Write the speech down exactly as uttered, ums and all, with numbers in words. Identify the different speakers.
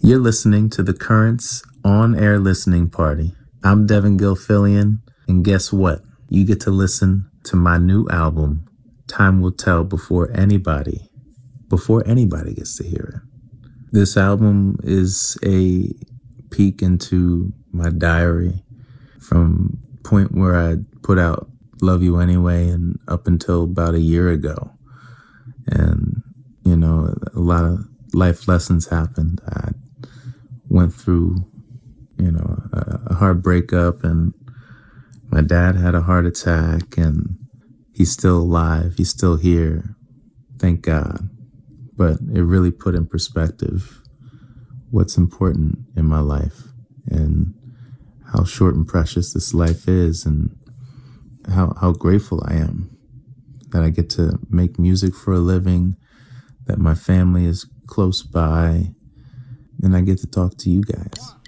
Speaker 1: You're listening to the Currents on-air listening party. I'm Devin Gilfillian, and guess what? You get to listen to my new album, Time Will Tell, before anybody, before anybody gets to hear it. This album is a peek into my diary from point where I put out Love You Anyway and up until about a year ago. And, you know, a lot of life lessons happened. I went through, you know, a, a hard breakup, and my dad had a heart attack, and he's still alive. He's still here. Thank God. But it really put in perspective what's important in my life and how short and precious this life is, and how, how grateful I am that I get to make music for a living, that my family is close by, and I get to talk to you guys.